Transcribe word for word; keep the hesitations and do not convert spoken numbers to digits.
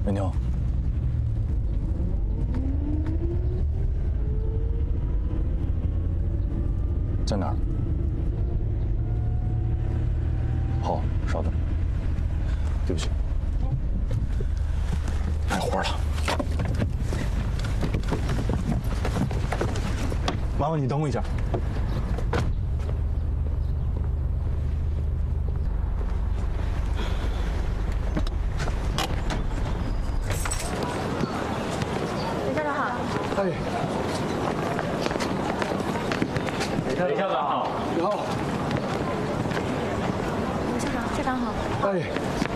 美妞，在哪儿？好，稍等。对不起，还有活了。麻烦你等我一下。 哎， 李校长好， 你好， 刘校长，校长好。 哎。